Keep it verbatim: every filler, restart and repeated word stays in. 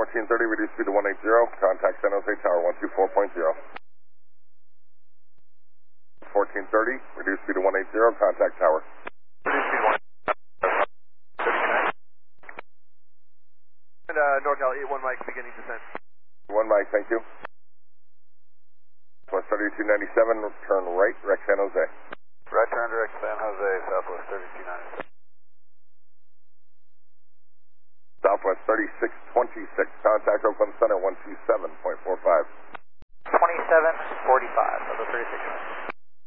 fourteen thirty, reduce speed to one eighty, contact San Jose Tower one two four point zero. fourteen thirty, reduce speed to one eighty, contact tower. Reduce speed one. And uh, NorCal eight one Mike, beginning descent. one Mike, thank you. Southwest thirty-two ninety-seven, turn right, direct San Jose. Right turn, direct San Jose, Southwest thirty-two ninety-seven. Southwest thirty-six twenty-six, contact Oakland Center one two seven point four five. twenty-seven forty-five, Southwest thirty-six.